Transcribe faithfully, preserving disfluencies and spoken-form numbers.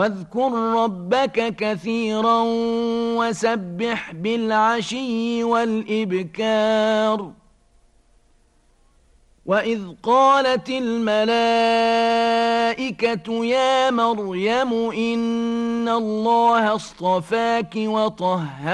واذكر ربك كثيرا وسبح بالعشي والإبكار. وإذ قالت الملائكة يا مريم إن الله اصطفاك وطهرك